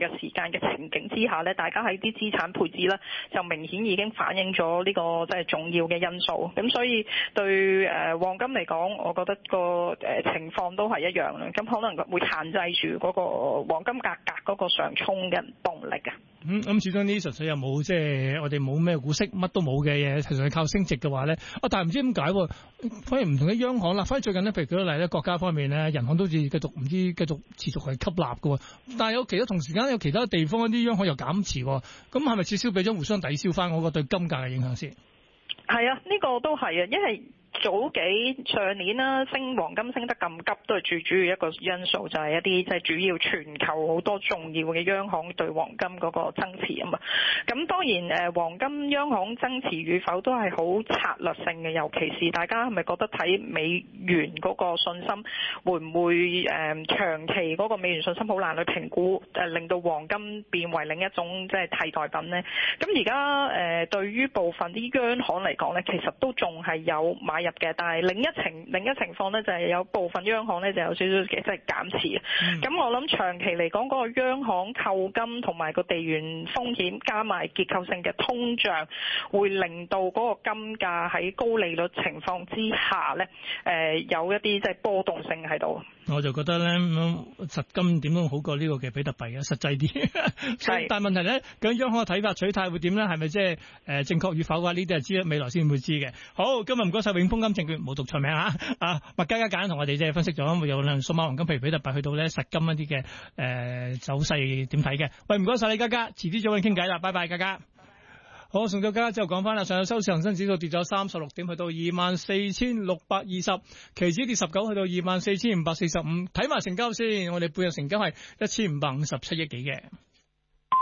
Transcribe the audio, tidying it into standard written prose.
嘅時間嘅情景之下咧，大家喺啲資產配置咧就明顯已經反映咗呢個即係重要嘅因素。咁所以對黃金嚟講，我覺得個情況都係一樣啦。咁可能會限制住嗰個黃金價格嗰個上衝嘅動力啊。 咁始終呢啲純粹又冇即係我哋冇咩股息，乜都冇嘅嘢，純粹靠升值嘅話咧，但係唔知點解，反而唔同嘅央行啦，反而最近咧，譬如舉個例咧，國家方面咧，銀行都好似繼續持續係吸納嘅，但係有其他同時間有其他地方啲央行又減持，咁係咪至少俾咗互相抵消翻嗰個對金價嘅影響先？ 係啊，呢個都係啊，因為上年啦，黃金升得咁急，都係最主要一個因素，就係一啲即係主要全球好多重要嘅央行對黃金嗰個增持啊嘛。咁當然黃金央行增持與否都係好策略性嘅，尤其是大家係咪覺得睇美元嗰個信心會唔會長期嗰個美元信心好難去評估，令到黃金變為另一種即係替代品呢？咁而家對於部分啲央行嚟講呢，其實都仲係有買入嘅，但係另一情況咧，就係有部分央行咧就有少少嘅即係減持。咁我諗長期嚟講，嗰個央行購金同埋個地緣風險加埋結構性嘅通脹，會令到嗰個金價喺高利率情況之下咧，有一啲即係波動性喺度。 我就覺得咧，實金點都好過呢個嘅比特幣嘅實際啲。係，但係問題咧，究竟央行嘅睇法取態會點咧？係咪即係正確與否嘅？呢啲係知未來先會知嘅。好，今日唔該晒永豐金證券冇讀錯名啊！麥嘉嘉簡單同我哋即係分析咗，會有兩數碼黃金，譬如比特幣去到咧實金一啲嘅走勢點睇嘅。喂，唔該晒你嘉嘉，遲啲再揾你傾偈啦，拜拜，嘉嘉。好，送咗嘉嘉之後講翻啦，上日收市恒生指數跌咗36點，去到24,620，期指跌19，去到24,545。睇埋成交先，我哋半日成交係1557億幾嘅。